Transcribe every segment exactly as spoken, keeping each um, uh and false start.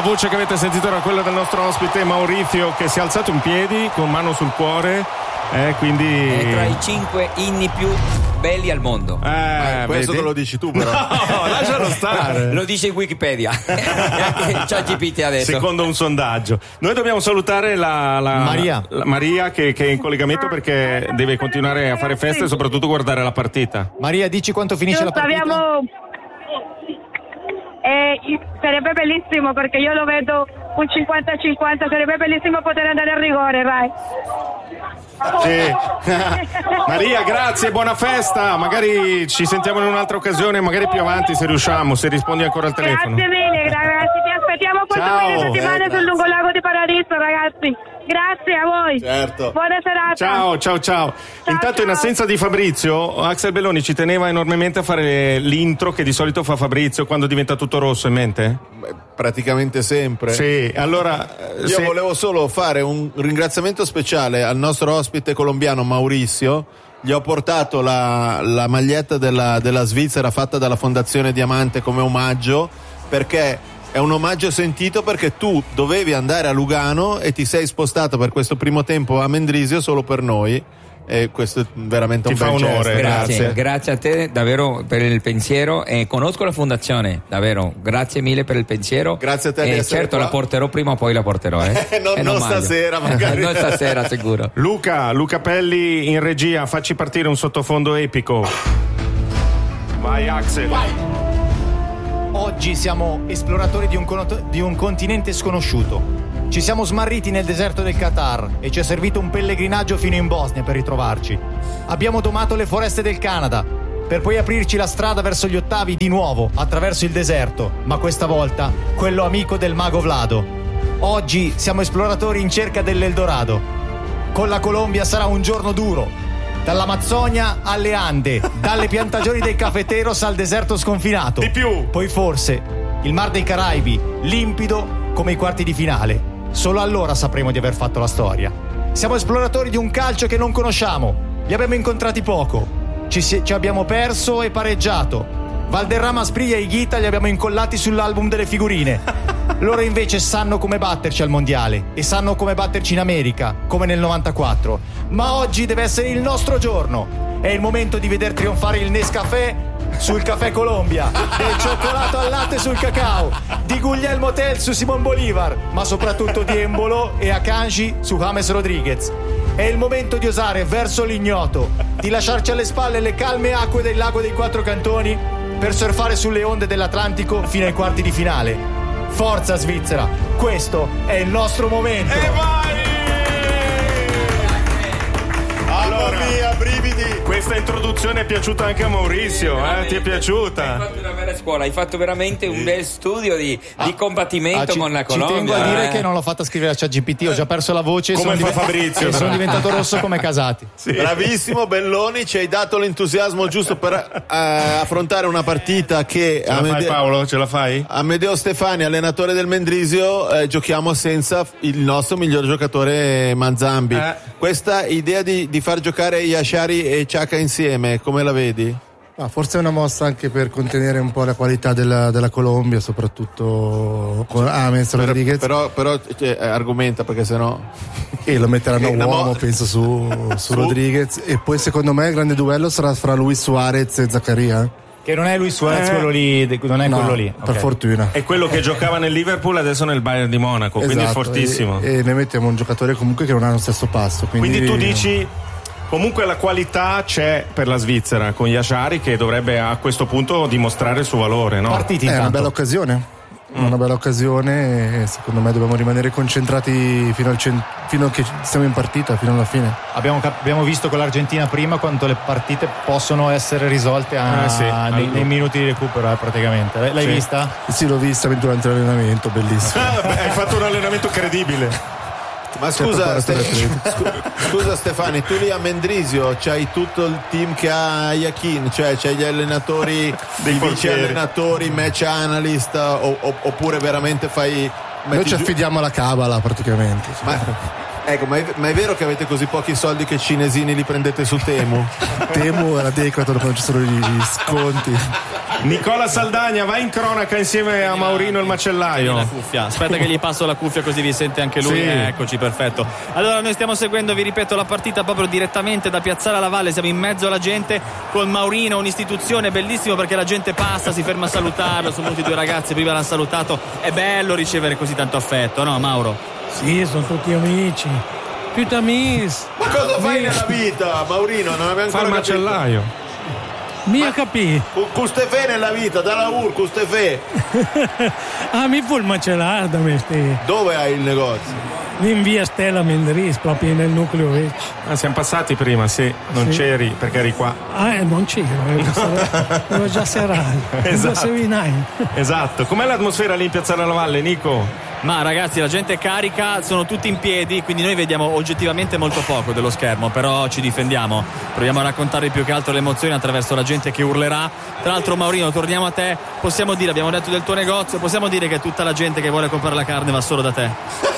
voce che avete sentito era quella del nostro ospite Maurizio, che si è alzato in piedi con mano sul cuore, eh, quindi è tra i cinque inni più belli al mondo. Eh, questo vedi? te lo dici tu, però. No, lascialo stare. Lo dice Wikipedia. C'ha G P T adesso. Secondo un sondaggio. Noi dobbiamo salutare la, la Maria, la Maria che, che è in collegamento perché deve continuare a fare feste e soprattutto guardare la partita. Maria, dici quanto finisce la partita? Abbiamo... Eh, sarebbe bellissimo perché io lo vedo un cinquanta cinquanta, sarebbe bellissimo poter andare a rigore, vai. Sì. Maria, grazie, buona festa. Magari ci sentiamo in un'altra occasione, magari più avanti se riusciamo, se rispondi ancora al telefono. Grazie mille ragazzi, ti aspettiamo questo fine settimana sul lungolago di Paradiso, ragazzi. Grazie a voi. Certo. Buona serata. Ciao, ciao, ciao. Intanto, in assenza di Fabrizio, Axel Belloni ci teneva enormemente a fare l'intro che di solito fa Fabrizio quando diventa tutto rosso, in mente? Beh, praticamente sempre. Sì, allora Io se... volevo solo fare un ringraziamento speciale al nostro ospite colombiano Mauricio. Gli ho portato la, la maglietta della, della Svizzera fatta dalla Fondazione Diamante come omaggio, perché è un omaggio sentito, perché tu dovevi andare a Lugano e ti sei spostato per questo primo tempo a Mendrisio solo per noi, e questo è veramente Ti un fa bel onore. gesto. Grazie, Grazie. grazie a te davvero per il pensiero, e conosco la fondazione, davvero, grazie mille per il pensiero. Grazie a te di e essere certo qua. la porterò prima o poi la porterò, eh. Eh, non- E non mangio. stasera, magari. Non stasera sicuro. Luca, Luca Pelli in regia, facci partire un sottofondo epico. Vai Axel. Vai. Oggi siamo esploratori di un, cono- di un continente sconosciuto. Ci siamo smarriti nel deserto del Qatar e ci è servito un pellegrinaggio fino in Bosnia per ritrovarci. Abbiamo domato le foreste del Canada per poi aprirci la strada verso gli ottavi di nuovo attraverso il deserto, ma questa volta quello amico del mago Vlado. Oggi siamo esploratori in cerca dell'Eldorado. Con la Colombia sarà un giorno duro. Dall'Amazzonia alle Ande, dalle piantagioni dei cafeteros al deserto sconfinato. Di più. Poi forse il Mar dei Caraibi, limpido come i quarti di finale. Solo allora sapremo di aver fatto la storia. Siamo esploratori di un calcio che non conosciamo. Li abbiamo incontrati poco. Ci, si- ci abbiamo perso e pareggiato. Valderrama, Asprilla e Higuita li abbiamo incollati sull'album delle figurine. Loro invece sanno come batterci al mondiale e sanno come batterci in America, come nel novantaquattro. Ma oggi deve essere il nostro giorno. È il momento di veder trionfare il Nescafé sul Caffè Colombia, del cioccolato al latte sul cacao, di Guglielmo Tell su Simon Bolivar, ma soprattutto di Embolo e Akanji su James Rodriguez. È il momento di osare verso l'ignoto, di lasciarci alle spalle le calme acque del lago dei Quattro Cantoni per surfare sulle onde dell'Atlantico fino ai quarti di finale. Forza Svizzera, questo è il nostro momento. E vai! Allora, via, brividi. Questa introduzione è piaciuta anche a Maurizio, eh? Ti è Hai piaciuta? fatto una vera scuola, hai fatto veramente un bel studio di, di combattimento Ah, ci, con la ci Colombia. tengo a dire eh. che non l'ho fatta scrivere a ChatGPT, ho già perso la voce e Come sono, fa Fabrizio, e sono però. diventato rosso come Casati. Sì. Bravissimo Belloni, ci hai dato l'entusiasmo giusto per eh, affrontare una partita che Ce la fai, Amede- Paolo? Ce la fai? Amedeo Stefani, allenatore del Mendrisio, eh, giochiamo senza il nostro miglior giocatore Manzambi. Eh. Questa idea di, di far giocare Yashari e Chaka insieme, come la vedi? Ah, forse è una mossa anche per contenere un po' la qualità della, della Colombia, soprattutto con James Rodriguez. Però, però cioè, argomenta, perché sennò E lo metteranno È una uomo, mo- penso, su, su Rodriguez. E poi secondo me il grande duello sarà fra Luis Suarez e Zaccaria. Che non è Luis Suarez Eh. quello lì, non è No, quello lì. per ok. fortuna. È quello che giocava nel Liverpool, adesso nel Bayern di Monaco, quindi è Esatto, fortissimo. E, e ne mettiamo un giocatore comunque che non ha lo stesso passo. Quindi, Quindi tu dici, comunque la qualità c'è per la Svizzera con Yashari, che dovrebbe a questo punto dimostrare il suo valore, no? Partiti è una intanto. bella occasione. Una bella occasione e secondo me dobbiamo rimanere concentrati fino, al cen- fino a che siamo in partita, fino alla fine. Abbiamo, cap- abbiamo visto con l'Argentina prima quanto le partite possono essere risolte a- Eh sì, nei, allora. nei minuti di recupero, eh, praticamente. L'hai Sì. vista? Sì, l'ho vista durante l'allenamento, bellissimo. Ah, beh, hai fatto un allenamento credibile. Ma Certo, scusa, per Ste- essere scu- scusa Stefani, tu lì a Mendrisio c'hai tutto il team che ha Yakin, cioè c'hai gli allenatori, Dei i vice portieri. allenatori, match analyst, o- o- oppure veramente fai Noi metti ci giù- affidiamo alla cabala praticamente. ma, Ecco, ma è, ma è vero che avete così pochi soldi che cinesini li prendete su Temu? Temu era adeguato quando ci sono gli sconti. Nicola Saldagna va in cronaca insieme a Maurino il macellaio. La cuffia. Aspetta che gli passo la cuffia così vi sente anche lui. Sì. Eccoci, perfetto. Allora noi stiamo seguendo, vi ripeto, la partita proprio direttamente da Piazzale alla Valle. Siamo in mezzo alla gente con Maurino, un'istituzione bellissima perché la gente passa, si ferma a salutarlo. Sono venuti due ragazzi, prima l'hanno salutato. È bello ricevere così tanto affetto, no Mauro? Sì, sono tutti amici. Tutti amici. Ma cosa fai nella vita, Maurino? Non abbiamo Fa il ancora macellaio. Mia capì. Custe fe nella vita, dalla ur, custe fe. Ah, mi fu il macellaio da me ste. Dove hai il negozio? Lì in via Stella Mendris, proprio nel nucleo vecchio. Ah, siamo passati prima, sì. Non Sì. c'eri perché eri qua. Ah, eh, non c'ero, ero già serale. Esatto. Esatto. Esatto. Com'è l'atmosfera lì in Piazzale alla Valle, Nico? Ma ragazzi, la gente è carica, sono tutti in piedi, quindi noi vediamo oggettivamente molto poco dello schermo, però ci difendiamo, proviamo a raccontare più che altro le emozioni attraverso la gente che urlerà. Tra l'altro Maurino, torniamo a te, possiamo dire, abbiamo detto del tuo negozio, possiamo dire che tutta la gente che vuole comprare la carne va solo da te?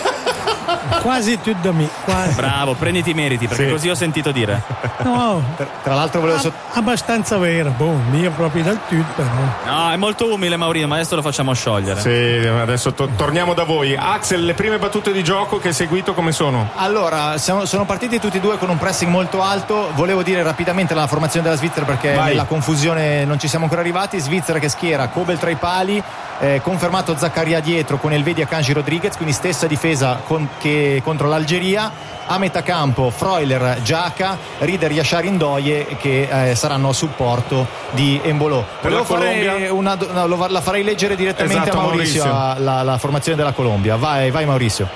Quasi tutto da me, quasi. Bravo, prenditi i meriti, perché Sì. così ho sentito dire. No, Tra l'altro volevo ab- sott- abbastanza vera, boh, mio proprio dal tutto, però. No, è molto umile Maurino, ma adesso lo facciamo sciogliere. Sì, adesso to- torniamo da voi. Axel, le prime battute di gioco che hai seguito come sono? Allora, siamo- sono partiti tutti e due con un pressing molto alto. Volevo dire rapidamente la formazione della Svizzera perché Vai. nella confusione non ci siamo ancora arrivati. Svizzera che schiera Kobel tra i pali, eh, confermato Zaccaria dietro con Elvedi, Akanji, Rodriguez, quindi stessa difesa con- che contro l'Algeria. A metà campo Freuler, Giaca, Rieder, Yashar, Indoye che eh, saranno a supporto di Embolo. Per la Volevo fare Colombia? una, no, lo- la farei leggere direttamente Esatto, a Maurizio, Maurizio. a- la, la formazione della Colombia. Vai, vai Maurizio.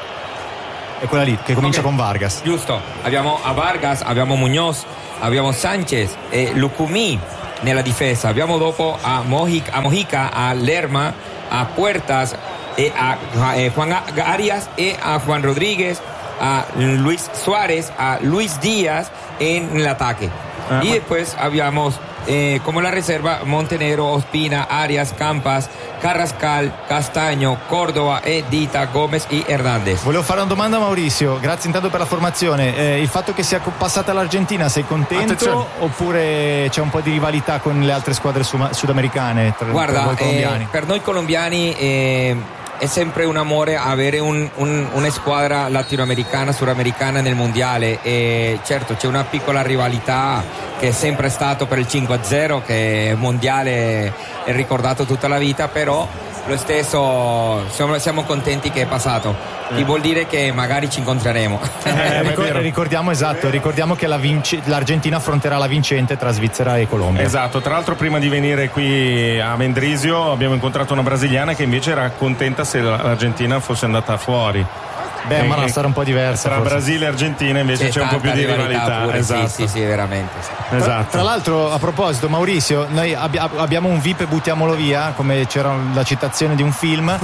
È quella lì che comincia Ok. con Vargas. Giusto, abbiamo a Vargas, abbiamo Muñoz, abbiamo Sanchez e Lucumí nella difesa, abbiamo dopo a, Mojica, a Mojica, a Lerma, a Puertas e a eh, Juan Arias e a Juan Rodríguez, a Luis Suárez, a Luis Díaz en el ataque. Ah, y ma- después habíamos eh, como la reserva Montenegro, Ospina, Arias, Campas, Carrascal, Castaño, Córdoba, Edita, Gómez y Hernández. Volevo fare una domanda a Maurizio, grazie intanto per la formazione. Eh, il fatto che sia co- passata l'Argentina, sei contento Attenzione. oppure c'è un po' di rivalità con le altre squadre suma- sudamericane tra, per Guarda, voi colombiani? eh, per noi colombiani eh, è sempre un amore avere un- un- una squadra latinoamericana, suramericana nel mondiale. E certo c'è una piccola rivalità che è sempre stato per il cinque a zero, che è mondiale è ricordato tutta la vita, però lo stesso siamo, siamo contenti che è passato. Ti vuol dire che magari ci incontreremo. Eh, ricor- ricordiamo esatto, ricordiamo che la vince- l'Argentina affronterà la vincente tra Svizzera e Colombia. Esatto, tra l'altro prima di venire qui a Mendrisio abbiamo incontrato una brasiliana che invece era contenta se l'Argentina fosse andata fuori. Beh, ma E- la storia un po' diversa. Tra forse. Brasile e Argentina invece c'è, un po' tanta più di rivalità. pure, Esatto. sì, sì, sì, veramente. sì. Tra, Esatto. tra l'altro, a proposito, Maurizio, noi abbi- abbiamo un V I P e buttiamolo via, come c'era la citazione di un film.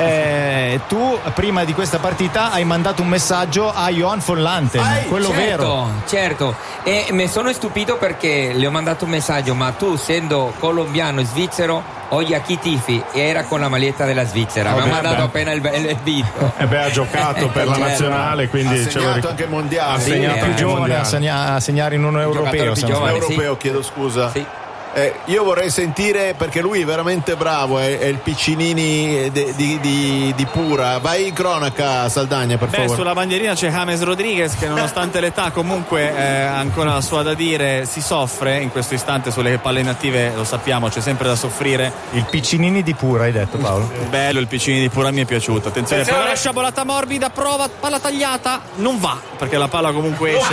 Eh, tu, prima di questa partita, hai mandato un messaggio a Johan von Lanten, quello certo, vero. certo. E mi sono stupito perché le ho mandato un messaggio, ma tu essendo colombiano e svizzero, oggi a chi tifi? E era con la maglietta della Svizzera. Mi ha Vabbè, mandato beh. appena il, il video. E beh, ha giocato per la Certo. nazionale, quindi Ha ce lo segnato ric- anche il mondiale. Ha Sì, segnato è Più anche il giovane a, mondiale. segna- a segnare in un europeo. giocatore più siamo giovane. stati. europeo, chiedo scusa. Sì. Eh, io vorrei sentire, perché lui è veramente bravo, è, è il piccinini di, di- di- di Pura. Vai in cronaca, Saldagna, per Beh, favore. sulla bandierina c'è James Rodriguez che nonostante l'età comunque eh, ha ancora la sua da dire, si soffre in questo istante sulle palle inattive, lo sappiamo, c'è sempre da soffrire. Il Piccinini di Pura, hai detto Paolo. Bello il piccini di Pura, mi è piaciuto. Attenzione, Attenzione. palla sciabolata morbida, prova, palla tagliata, non va, perché la palla comunque esce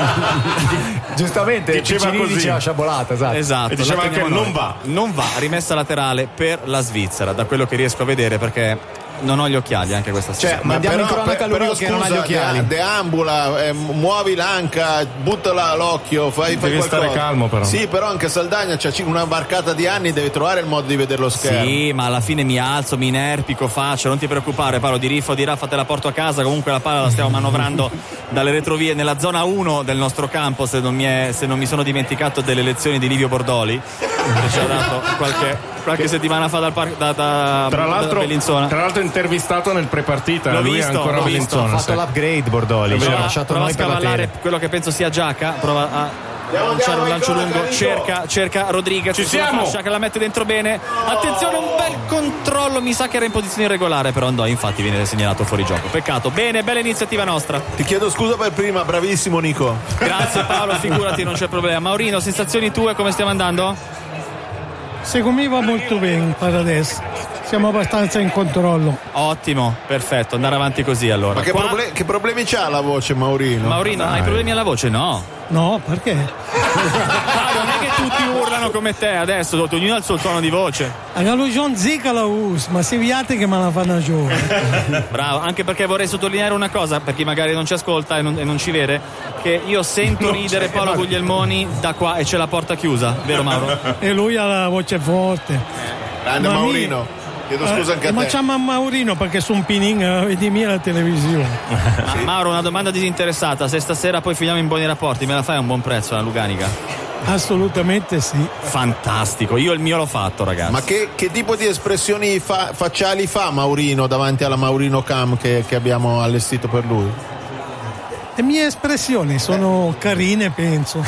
da... Giustamente, Diceva Piccinini così. diceva sciabolata, esatto. Esatto, E diceva la anche teniamo non noi. va. Non va, rimessa laterale per la Svizzera, da quello che riesco a vedere, perché non ho gli occhiali anche questa Cioè, sera. ma andiamo in cronaca per- l'unico però, che non ha gli scusa, occhiali. de- deambula, eh, muovi l'anca, buttala l'occhio, fai, fai Devi qualcosa. stare calmo, però. Sì, però anche Saldagna c'ha una barcata di anni, deve trovare il modo di vedere lo schermo. Sì, ma alla fine mi alzo, mi inerpico, faccio, non ti preoccupare, parlo di riffo, di raffa, te la porto a casa, comunque la palla la stiamo manovrando dalle retrovie nella zona uno del nostro campo, se non mi, è, se non mi sono dimenticato delle lezioni di Livio Bordoli. che ci ha dato qualche, qualche settimana fa dal par- da, da, tra l'altro, da Bellinzona. Tra l'altro intervistato nel prepartita, l'ho lui visto, è ancora l'ho a visto, Bellinzona. Ha fatto l'upgrade Bordoli, ci ha lasciato prova noi a per la scavallare tele. quello che penso sia Giaca, prova a lanciare un lancio lungo, cerca, cerca Rodriguez, ci sulla siamo, fascia che la mette dentro bene, attenzione, un bel controllo, mi sa che era in posizione irregolare, però andò, infatti viene segnalato fuori gioco, peccato. Bene, bella iniziativa nostra. Ti chiedo scusa per prima, bravissimo Nico. Grazie Paolo, figurati, non c'è problema. Maurino, sensazioni tue, come stiamo andando? Secondo me va molto bene per adesso, siamo abbastanza in controllo. Ottimo, perfetto, andare avanti così allora. Ma che, Qua... proble- che problemi c'ha la voce Maurino? Maurino, hai problemi alla voce? No. No, perché? Ah, non è che tutti urlano come te adesso, ognuno ha il suo tono di voce. A Galugion zica la us, ma se viate che me la fanno giù. Bravo, anche perché vorrei sottolineare una cosa, per chi magari non ci ascolta e non, e non ci vede, che io sento ridere Paolo Guglielmoni da qua e c'è la porta chiusa, vero Mauro? E lui ha la voce forte. Grande Ma Maurino. mi- Chiedo scusa anche Eh, a ma te. chiama a Maurino perché sono pinin eh, di mia la televisione. Ma, Mauro, una domanda disinteressata, se stasera poi finiamo in buoni rapporti, me la fai a un buon prezzo la Luganica? Assolutamente sì. Fantastico, io il mio l'ho fatto, ragazzi. Ma che, che tipo di espressioni fa- facciali fa Maurino davanti alla Maurino Cam che, che abbiamo allestito per lui? Le mie espressioni sono carine, penso.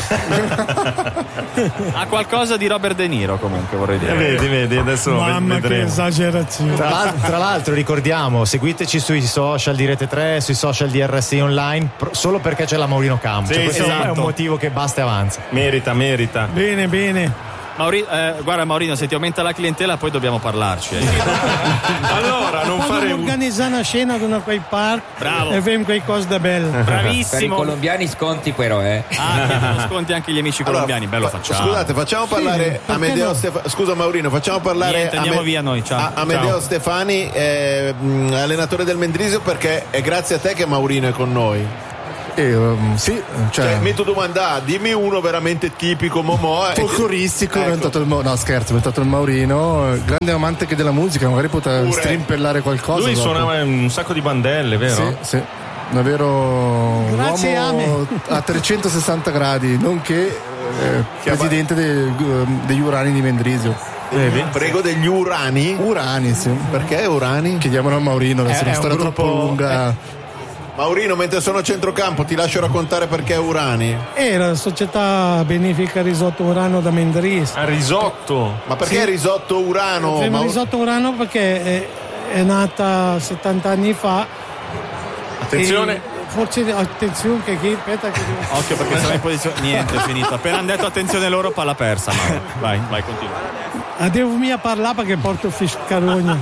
Ha qualcosa di Robert De Niro, comunque, vorrei dire. Vedi, vedi, adesso Mamma che vedremo. esagerazione. Tra l'altro, tra l'altro ricordiamo, seguiteci sui social di Rete tre, sui social di R S I Online, pro- solo perché c'è la Maurino Camp. Sì, Cioè, questo esatto. è un motivo che basta e avanza. Merita, merita. Bene, bene. Mauri- eh, guarda Maurino, se ti aumenta la clientela poi dobbiamo parlarci. Eh. Allora, non Quando fare organizzare una scena con quei park Bravo. e fai quei cose da bello. Per i Bravissimo. colombiani sconti però, eh. Ah, chiedono sconti anche gli amici colombiani, bello fa- facciamo. Scusate, facciamo parlare perché Amedeo no? Stefani. Scusa Maurino, facciamo parlare Niente, andiamo Ame- via noi, ciao. a- Amedeo Ciao. Stefani, eh, mh, allenatore del Mendrisio, perché è grazie a te che Maurino è con noi. E, um, sì, cioè, Cioè, mi tu domanda, dimmi uno veramente tipico Momò. folcloristico, è Ecco. diventato il Mau- no scherzo, è diventato il Maurino, eh, grande amante anche della musica, magari potrà Pure. strimpellare qualcosa. Lui dopo. suonava un sacco di bandelle, vero? Sì, sì. Davvero Grazie, uomo Ame. a trecentosessanta gradi, nonché eh, presidente dei- degli Urani di Mendrisio. Prego, degli Urani. Urani, sì. Perché Urani? Chiediamolo a Maurino, adesso Eh, è una è un storia gruppo- troppo lunga. Maurino, mentre sono a centrocampo, ti lascio raccontare perché Urani. Era la società benefica Risotto Urano da Mendris. A risotto. Ma perché Sì. risotto Urano? Prima Mau- Risotto Urano perché è, è nata settanta anni fa. Attenzione. E forse attenzione che chi aspetta che Occhio perché sarà in posizione. Niente, è finito. Appena hanno detto attenzione loro, palla persa. Mauro. Vai, vai, continua. Ah, devo mia parlare perché porto fiscarogna.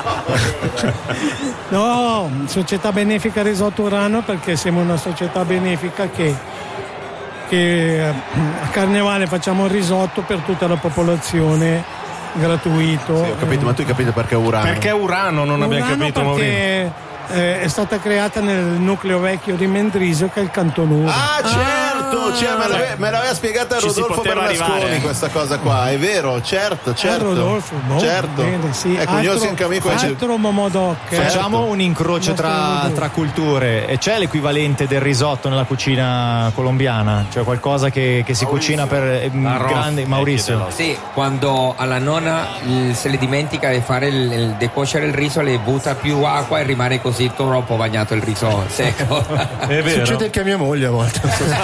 No, società benefica Risotto Urano perché siamo una società benefica che, che eh, a Carnevale facciamo il risotto per tutta la popolazione gratuito. Sì, ho capito, ma tu hai capito perché Urano? Perché Urano non abbiamo Urano capito, Maurino? perché eh, è stata creata nel nucleo vecchio di Mendrisio che è il Cantonuro. Ah, certo, cioè, me, l'ave- me l'aveva spiegata Ci si Rodolfo poteva Bernasconi arrivare. questa cosa qua, è vero, certo, certo. Ah, Rodolfo, boh, certo. bene, sì. Ecco, io altro, sono anche amico e c'è- altro Momodoc. eh. Facciamo un incrocio Nostro tra, Rodolfo. tra culture. E c'è l'equivalente del risotto nella cucina colombiana? Cioè qualcosa che, che si cucina per eh, Arroz. grande Maurizio? Sì, quando alla nonna il- se le dimentica di fare il, il decuocere il riso, le butta più acqua e rimane così troppo bagnato il riso secco. È vero. Succede anche a mia moglie a volte.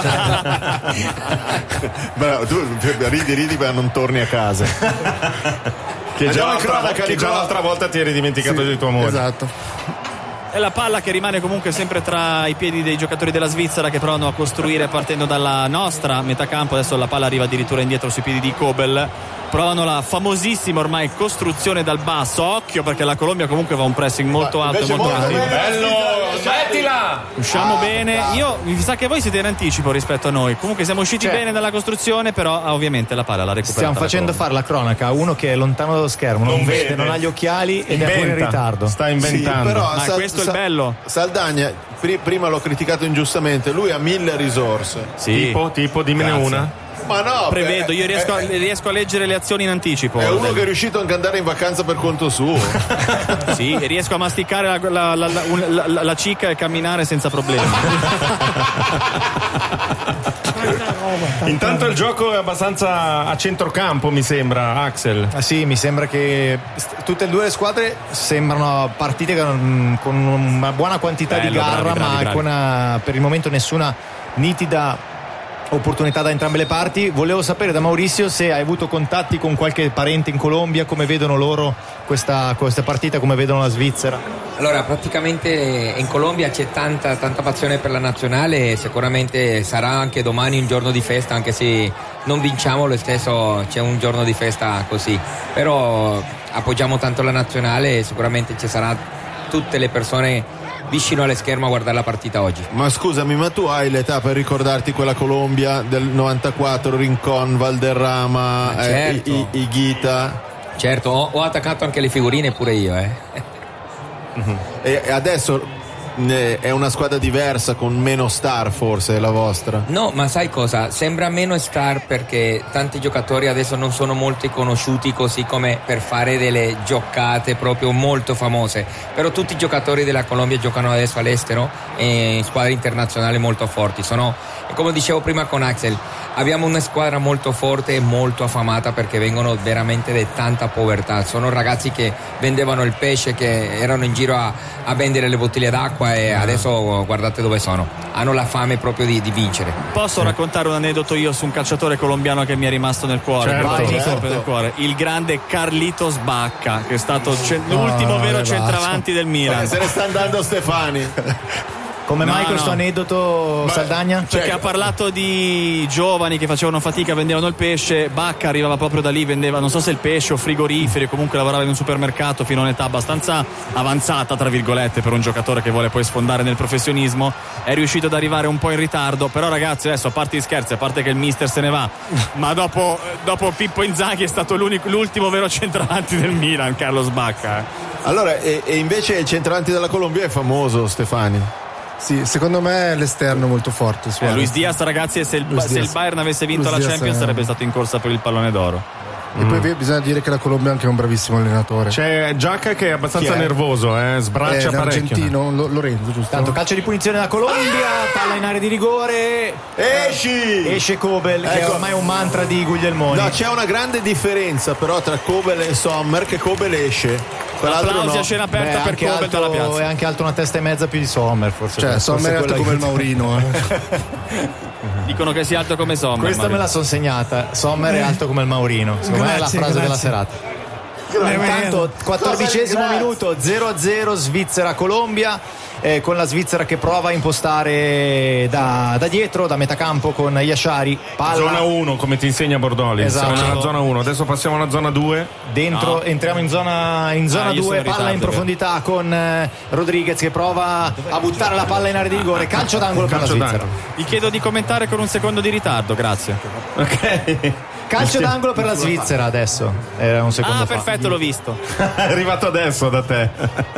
Bravo, tu ridi, ridi, ma non torni a casa. Che già, Andiamo in l'altra, cronaca, che già Nicola. l'altra volta ti eri dimenticato di tua moglie. Esatto. È la palla che rimane comunque sempre tra i piedi dei giocatori della Svizzera che provano a costruire partendo dalla nostra metà campo. Adesso la palla arriva addirittura indietro sui piedi di Kobel. Provano la famosissima ormai costruzione dal basso. Occhio perché la Colombia comunque va a un pressing molto alto e Invece molto molto attivo. bene. Bello, smettila! Usciamo Ah, bene. bravo. Io mi sa che voi siete in anticipo rispetto a noi. Comunque siamo usciti Cioè- bene dalla costruzione, però ah, ovviamente la palla la recuperata. Stiamo la facendo Colombia. fare la cronaca a uno che è lontano dallo schermo, non, Non vede, vede. non ha gli occhiali ed è pure in Inventa. ritardo. Sta inventando. Sì, però Ma Sal- questo è il Sal- bello. Saldagna, pri- prima l'ho criticato ingiustamente, lui ha mille risorse. Sì. Tipo, tipo, dimmene Grazie. una. Ma no, Prevedo, beh, io riesco a, è, riesco a leggere le azioni in anticipo. è uno che è riuscito anche ad andare in vacanza per conto suo. Sì, e riesco a masticare la, la, la, la, un- la- la- la cicca e camminare senza problemi. Intanto il gioco è abbastanza a centrocampo, mi sembra, Axel. Ah, sì, mi sembra che tutte e due le squadre sembrano partite con, con una buona quantità Bello, di garra, bravi, bravi, ma bravi. con una, per il momento nessuna nitida opportunità da entrambe le parti. Volevo sapere da Maurizio se hai avuto contatti con qualche parente in Colombia, come vedono loro questa, questa partita, come vedono la Svizzera. Allora, praticamente in Colombia c'è tanta, tanta passione per la nazionale e sicuramente sarà anche domani un giorno di festa, anche se non vinciamo lo stesso c'è un giorno di festa così, però appoggiamo tanto la nazionale e sicuramente ci sarà tutte le persone vicino alle schermo a guardare la partita oggi. Ma scusami, ma tu hai l'età per ricordarti quella Colombia del novantaquattro, Rincon, Valderrama, certo. eh, Higuita? Certo, ho, ho attaccato anche le figurine pure io, eh. Uh-huh. E, e adesso eh, è una squadra diversa, con meno star forse la vostra? No, ma sai cosa? Sembra meno star perché tanti giocatori adesso non sono molto conosciuti così come per fare delle giocate proprio molto famose, però tutti i giocatori della Colombia giocano adesso all'estero e in squadre internazionali molto forti. Sono, come dicevo prima con Axel, abbiamo una squadra molto forte e molto affamata perché vengono veramente da tanta povertà. Sono ragazzi che vendevano il pesce, che erano in giro a, a vendere le bottiglie d'acqua e adesso guardate dove sono. Hanno la fame proprio di, di vincere. Posso raccontare un aneddoto io su un calciatore colombiano che mi è rimasto nel cuore? Certo, Vai, certo. nel cuore. Il grande Carlitos Bacca, che è stato ce- l'ultimo no, vero eh, centravanti del Milan. Eh, se ne sta andando Stefani. Come No, mai questo no. aneddoto, Ma- Saldagna? Perché Cioè- ha parlato di giovani che facevano fatica, vendevano il pesce. Bacca arrivava proprio da lì, vendeva non so se il pesce o frigoriferi, comunque lavorava in un supermercato fino a un'età abbastanza avanzata, tra virgolette, per un giocatore che vuole poi sfondare nel professionismo. È riuscito ad arrivare un po' in ritardo, però ragazzi, adesso a parte gli scherzi, a parte che il mister se ne va, ma dopo, dopo Pippo Inzaghi è stato l'ultimo vero centravanti del Milan, Carlos Bacca. Allora, e, e invece il centravanti della Colombia è famoso, Stefani. Sì, secondo me è l'esterno molto forte. Eh, Luis Diaz, ragazzi, se il, Luis se Diaz. il Bayern avesse vinto Luis la Diaz Champions è- sarebbe stato in corsa per il pallone d'oro. E poi bisogna dire che la Colombia è anche un bravissimo allenatore. C'è Giacca che è abbastanza Chi è? nervoso, eh? Sbraccia È parecchio. l'argentino Lo- Lorenzo, giusto? Tanto calcio di punizione da Colombia, palla in area di rigore, Esci! esce Kobel, che è Ecco. ormai un mantra di Guglielmoni. No, c'è una grande differenza però tra Kobel e Sommer, che Kobel esce. Quell'altro Applausi no. a scena Beh, aperta per anche Kobel dalla alto, è piazza. anche alto una testa e mezza più di Sommer, forse. Cioè, forse Sommer è alto quello come il aiuta. Maurino. Eh. Dicono che sia alto come Sommer. Questa me la son segnata. Sommer è alto come il Maurino. Secondo me è la Grazie, frase della grazie. serata. Intanto quattordicesimo Grazie. minuto, zero a zero Svizzera-Colombia, eh, con la Svizzera che prova a impostare da, da dietro, da metà campo, con Yashari, palla Zona uno, come ti insegna Bordoli. Esatto. Siamo nella zona uno, adesso passiamo alla zona due. dentro, No. entriamo in zona in zona Ah, io due, sono in palla ritardo, in profondità con eh, Rodriguez che prova a buttare la palla in area di rigore, calcio d'angolo per la Calcio Svizzera. d'angolo. Vi chiedo di commentare con un secondo di ritardo, grazie. Ok. Calcio d'angolo per la Svizzera adesso. Era un secondo Ah, fa. perfetto, l'ho visto. È arrivato adesso da te.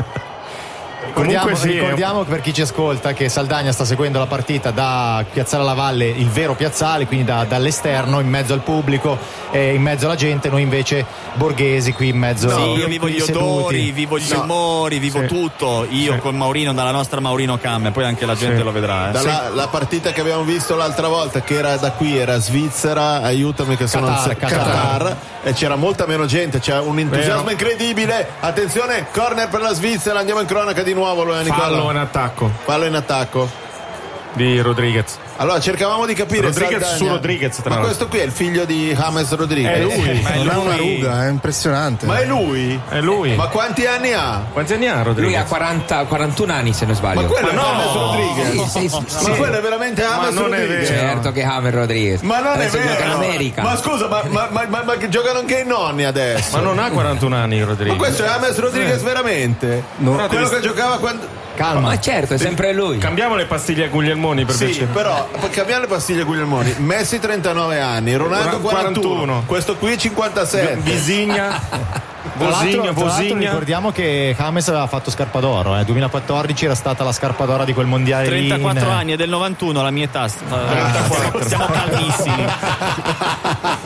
Ricordiamo, Comunque sì, ricordiamo per chi ci ascolta che Saldagna sta seguendo la partita da Piazzale alla Valle, il vero piazzale, quindi da- dall'esterno, in mezzo al pubblico, eh, in mezzo alla gente, noi invece borghesi qui in mezzo. Sì, qui io vivo gli seduti. odori, vivo gli No. umori, vivo Sì. tutto. Io Sì. con Maurino, dalla nostra Maurino Cam, e poi anche la gente Sì. lo vedrà. Eh. Dalla, la partita che abbiamo visto l'altra volta, che era da qui, era Svizzera, aiutami che sono Qatar, il Qatar. Qatar, e c'era molta meno gente, c'era un entusiasmo Vero. incredibile. Attenzione, corner per la Svizzera, andiamo in cronaca di nuovo, lo è Nicola. fallo in attacco Fallo in attacco. di Rodriguez. Allora cercavamo di capire Rodriguez Saldagna. su Rodriguez, tra Ma l'altro. questo qui è il figlio di James Rodriguez. È lui. Ma è Non ha una lui. ruga, è impressionante. Ma è lui? È lui. Ma quanti anni ha? Quanti anni ha Lui ha Rodriguez? quaranta, quarantuno anni se non sbaglio. Ma quello Ma è no! James Rodriguez. Sì, sì, sì, sì. Ma quello è veramente James non è Rodriguez. vero. Certo che James Rodriguez. Ma non Adesso è vero. gioca in America. Ma scusa, ma, ma, ma, ma, ma che giocano anche i nonni adesso? Ma non ha quarantuno anni Ma Rodriguez. questo è James Rodriguez veramente? No. Quello che giocava quando... Calma. Ma certo, è sempre lui. Cambiamo le pastiglie a Guglielmoni per Sì, piacere. però per cambiare le pastiglie Guglielmoni. Messi trentanove anni, Ronaldo quarantuno, quarantuno. questo qui cinquantasette. Visigna, Tra l'altro, Vosigna, tra l'altro Vosigna. ricordiamo che James aveva fatto scarpa d'oro, eh. duemilaquattordici era stata la scarpa d'oro di quel mondiale lì in- trentaquattro anni, è del novantuno la mia età. trentaquattro. Siamo calmissimi.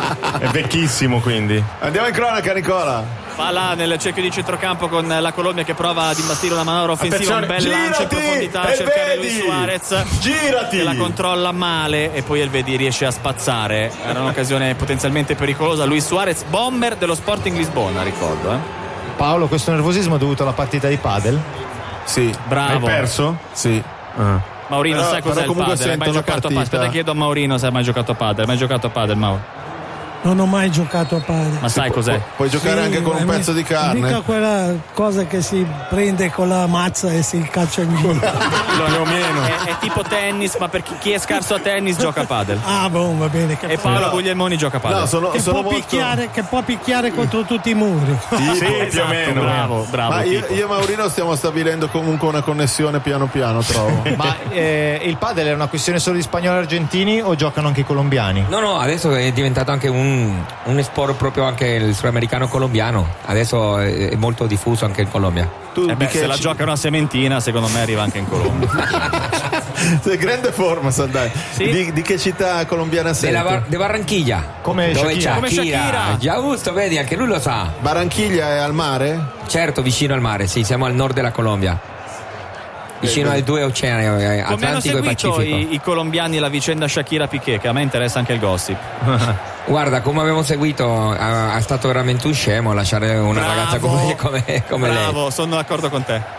È vecchissimo, quindi. Andiamo in cronaca, Nicola. Palla nel cerchio di centrocampo con la Colombia che prova ad imbastire una manovra offensiva. Attenzione, un bel lancio in profondità a cercare vedi, Luis Suarez. Girati. Che la controlla male e poi Elvedi riesce a spazzare. Era un'occasione potenzialmente pericolosa. Luis Suarez, bomber dello Sporting Lisbona, ricordo. Eh? Paolo, questo nervosismo è dovuto alla partita di padel? Sì. Bravo. Hai perso? Sì. Ah. Maurino, Però- sai cos'è però il comunque padel? Hai mai sento giocato una a padel? partita. Aspetta, chiedo a Maurino se hai mai giocato a padel. Hai mai giocato a padel, Mauro? Non ho mai giocato a padel. Ma sai cos'è? Puoi giocare Sì, anche con un ma pezzo di carne. Mica quella cosa che si prende con la mazza e si caccia in giro. Più o meno. È, è tipo tennis, ma per chi, chi è scarso a tennis gioca a padel. Ah, boh, va bene. Che, E Paolo Guglielmoni gioca a padel. No, sono, che, sono può molto... picchiare, che può picchiare contro tutti i muri. Sì, più o Esatto, meno. bravo, bravo. Ma io, tipo. io e Maurino stiamo stabilendo comunque una connessione piano piano, trovo. Ma eh, il padel è una questione solo di spagnoli e argentini o giocano anche i colombiani? No, no, adesso è diventato anche un, un sport proprio anche il sudamericano colombiano. Adesso è, è molto diffuso anche in Colombia. Tu Eh di beh, che se la ci- giocano a Sementina, secondo me arriva anche in Colombia. Sei grande forma, Sandai. Sì. Di, di che città colombiana sei? Della tu? Bar- de Barranquilla. Come Dove Shakira. Come Shakira. Già Augusto, vedi, anche lui lo sa. Barranchiglia è al mare? Certo, vicino al mare, sì, siamo al nord della Colombia. Vicino ai due oceani, eh, Come hanno Atlantico e seguito Pacifico. i, i colombiani la vicenda Shakira Piqué, che a me interessa anche il gossip. Guarda, come abbiamo seguito, è stato veramente un scemo lasciare una Bravo. ragazza come, come, come lei. Bravo, sono d'accordo con te.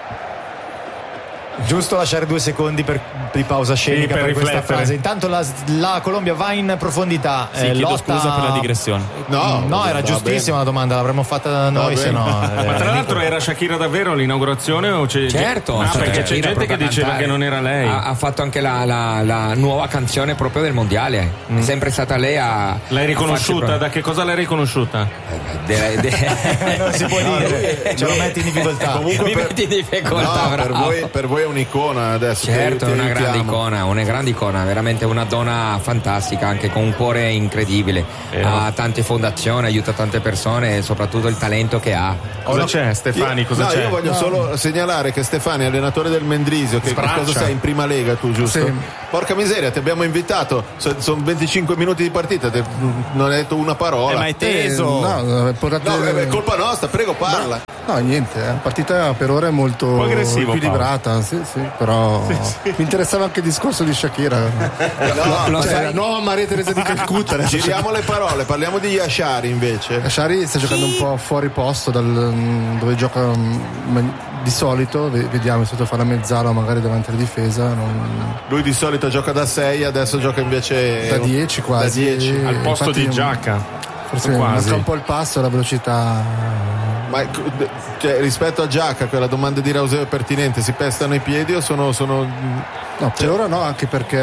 Giusto lasciare due secondi per, di pausa scenica per per, questa riflettere. frase. Intanto la, la Colombia va in profondità. Sì, eh, chiedo lotta... scusa per la digressione. No, No, era va giustissima la domanda, l'avremmo fatta noi, bene. se no. Ma tra l'altro era Shakira davvero l'inaugurazione o c'è Certo, Ah, certo. perché c'è Shakira gente che proprio a diceva cantare. che non era lei. Ha, ha fatto anche la, la- la nuova canzone proprio del mondiale. È sempre stata lei a. L'hai a riconosciuta? farci Da che cosa l'hai riconosciuta? pro- de- de- non si può dire, ce lo metti in difficoltà. Comunque Mi per- metti in difficoltà, No, per bravo. voi, per voi è un'icona adesso. Certo, ti- è ti una grande aiutiamo. icona, una grande icona, veramente una donna fantastica, anche con un cuore incredibile. Ha tante fondazioni, aiuta tante persone e soprattutto il talento che ha. Cosa c'è, Stefani? Io- Cosa no, c'è? io voglio solo segnalare che Stefani è allenatore del Mendrisio, che Sbraccia. cosa sei in prima lega tu, giusto? Sì. Porca miseria, ti abbiamo invitato, so- sono venticinque minuti di partita, te- non hai detto una parola. Eh, ma è teso. Eh, no, portate- No, è colpa nostra, prego parla. No, niente, la partita per ora è molto Un po' aggressivo, equilibrata, sì, sì, però mi interessava anche il discorso di Shakira. No, lo Cioè, sai- la nuova Maria Teresa di Calcutta. adesso giriamo le parole, parliamo di Yashari invece. Shari sta giocando un po' fuori posto dal, dove gioca mm, di solito, ve- vediamo, è stato a fare la mezzala magari davanti alla difesa, non- Lui di solito gioca da sei, adesso gioca invece da dieci quasi. Da dieci. Al posto Infatti, di Giacca. Forse Quasi. manca un po' il passo, la velocità. Ma cioè, rispetto a Giacca, quella domanda di Rauseo è pertinente, si pestano i piedi o sono, sono... No, per ora no, anche perché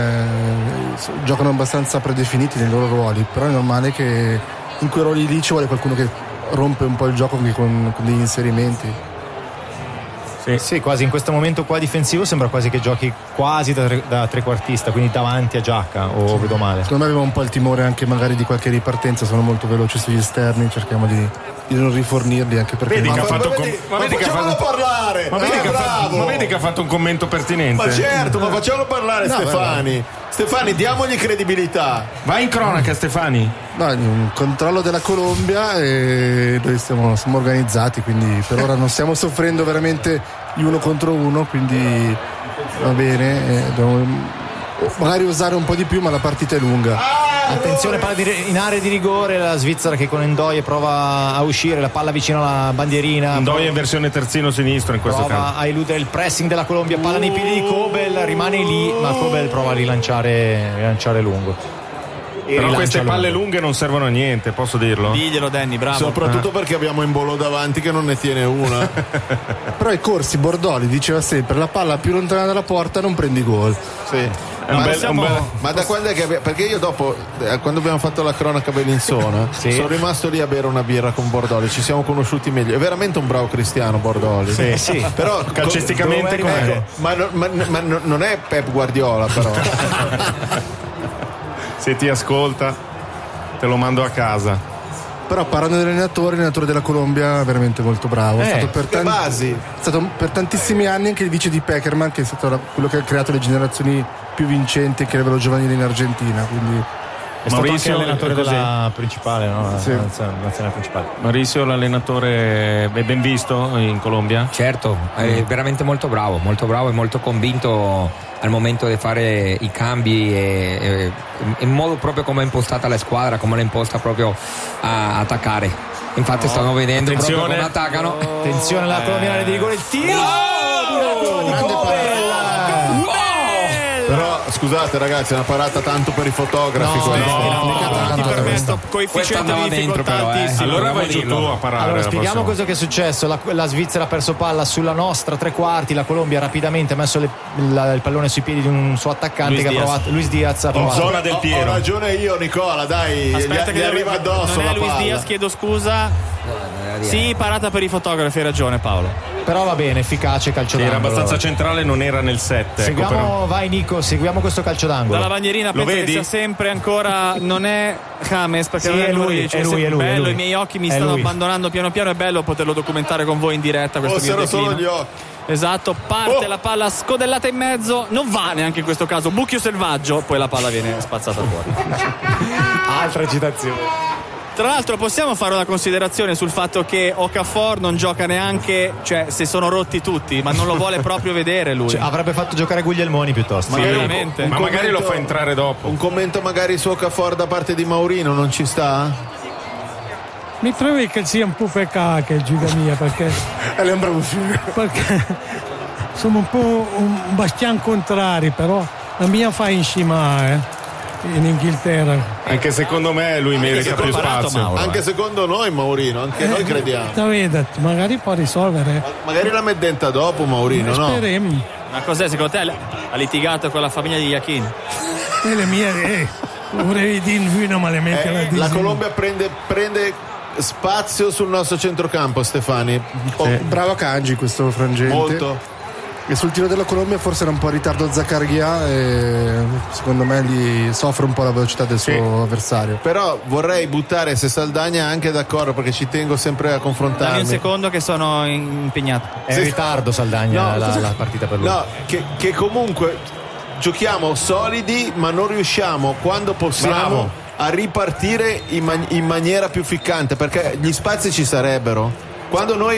so- giocano abbastanza predefiniti nei loro ruoli, però è normale che in quei ruoli lì ci vuole qualcuno che rompe un po' il gioco anche con, con degli inserimenti. Sì. Sì, quasi in questo momento qua difensivo sembra quasi che giochi quasi da, tre- da trequartista, quindi davanti a Giacca, o vedo male? Secondo me aveva un po' il timore anche magari di qualche ripartenza, sono molto veloci sugli esterni, cerchiamo di, di non rifornirli anche perché Vedi che ha Ma fatto un vedi- com- ma vedi che ha facciamolo fatto- parlare! Ma vedi, Eh, che ha fatto, bravo! ma vedi che ha fatto un commento pertinente. Ma certo, ma facciamolo parlare No, Stefani. Stefani, diamogli credibilità. Vai in cronaca, Stefani. no, un controllo della Colombia e noi stiamo, siamo organizzati, quindi per ora non stiamo soffrendo veramente gli uno contro uno, quindi va bene, eh, dobbiamo magari usare un po' di più, ma la partita è lunga. Attenzione, palla di- in area di rigore, la Svizzera che con Ndoye prova a uscire, la palla vicino alla bandierina. Ndoye in versione terzino sinistro in questo Prova caso. a eludere il pressing della Colombia, palla nei piedi di Kobel, rimane lì, ma Kobel prova a rilanciare, rilanciare lungo. E Però rilancia queste palle lungo. lunghe non servono a niente, posso dirlo? Diglielo, Danny, bravo. Soprattutto perché abbiamo Imbolo davanti che non ne tiene una. Però ai corsi Bordoli diceva sempre la palla più lontana dalla porta non prendi gol. Sì. È un Ma, bel- siamo- un bel- ma da quando è che abbiamo... Perché io dopo, eh, quando abbiamo fatto la cronaca Bellinzona, Sì. sono rimasto lì a bere una birra con Bordoli, ci siamo conosciuti meglio. È veramente un bravo cristiano Bordoli. Sì, sì. Però Calcisticamente co- com'è? ecco, ma, no- ma- ma no- non è Pep Guardiola però. Se ti ascolta, te lo mando a casa. Però parlando dell'allenatore, l'allenatore della Colombia è veramente molto bravo. È Eh, stato per, che basi? è stato per tantissimi anni anche il vice di Peckerman, che è stato la- quello che ha creato le generazioni più vincenti anche a livello giovanile in Argentina. Quindi È stato anche Maurizio, allenatore così. della principale, no? Sì. La nazionale principale. Maurizio, l'allenatore è ben visto in Colombia? Certo, è veramente molto bravo, molto bravo e molto convinto al momento di fare i cambi e, e, in modo proprio come è impostata la squadra, come l'ha imposta proprio a attaccare. Infatti stanno vedendo attenzione. proprio come attaccano. Attenzione alla colombiana di rigore, il tiro! Oh, di Cobel! Però scusate ragazzi, è una parata tanto per i fotografi. No, questa. no, no, No, ti permetto, Questa coefficiente andava di dentro difficoltà però, eh. altissimo. Allora vai Dobbiamo giù tu dirlo. a parare. Allora la spieghiamo prossima. cosa che è successo. La, la Svizzera ha perso palla sulla nostra tre quarti, la Colombia rapidamente ha messo le- la- il pallone sui piedi di un suo attaccante Luis che ha Diaz. provato, Luis Diaz ha In provato. zona del Ho, ho Piero. ragione io, Nicola, dai, Aspetta gli, che gli arriva addosso non la è Luis palla. Diaz, chiedo scusa. Sì, parata per i fotografi, hai ragione Paolo. Però va bene, efficace calcio Sì, era d'angolo. abbastanza centrale, non era nel sette. Ecco, però. Seguiamo, vai Nico, seguiamo questo calcio d'angolo. Dalla bandierina Lo penso che vedi? sia sempre ancora, non è James perché Sì, non è, è il numero lui, dieci, è lui, sempre è lui, è bello, lui. i miei occhi mi È stanno lui. abbandonando piano piano, è bello poterlo documentare con voi in diretta questo mio Fossero solo declino. gli occhi. Esatto, parte Oh. la palla scodellata in mezzo, non va neanche in questo caso, buchio selvaggio, poi la palla viene spazzata fuori. Altra citazione. Tra l'altro possiamo fare una considerazione sul fatto che Okafor non gioca neanche, cioè se sono rotti tutti, ma non lo vuole proprio vedere lui. Cioè, avrebbe fatto giocare Guglielmoni piuttosto. Sì, Magari un- veramente. un Ma magari lo commento- fa entrare dopo. Un commento magari su Okafor da parte di Maurino, non ci sta? Mi trovi che sia un po' peccato giuda mia perché, E lembra un film. perché sono un po' un bastian contrari, però la mia fa in cima eh, in Inghilterra. Anche secondo me lui merita più preparato, spazio. Mauro. Anche secondo noi Maurino, anche noi crediamo. Da vedere, magari può risolvere. Magari la meddenta dopo Maurino, no? Speriamo. Ma cos'è secondo te? Ha litigato con la famiglia di Iachin? E le mie, eh, vorrei dire vino malamente la Eh, dici. la Colombia prende, prende spazio sul nostro centrocampo, Stefani. Oh, Bravo Kanji questo frangente. molto. E sul tiro della Colombia forse era un po' in ritardo Zaccaria e secondo me gli soffre un po' la velocità del suo avversario. Però vorrei buttare se Saldagna è anche d'accordo, perché ci tengo sempre a Dammi confrontarmi. un secondo che sono impegnato. È in Sì. ritardo Saldagna No, la, cosa- la partita per lui. No, che, che comunque giochiamo solidi, ma non riusciamo quando possiamo Bravo. a ripartire in, man- in maniera più ficcante, perché gli spazi ci sarebbero. Quando noi